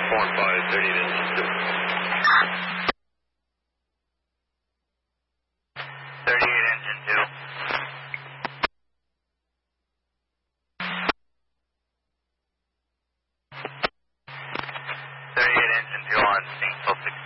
415, 38 engine 2. 38 engine 2. 38 engine 2 on St. 6